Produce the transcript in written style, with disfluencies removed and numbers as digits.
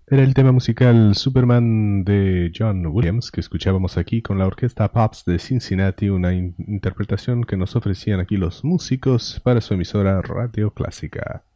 Era el tema musical Superman de John Williams que escuchábamos aquí con la orquesta Pops de Cincinnati, una interpretación que nos ofrecían aquí los músicos para su emisora Radio Clásica.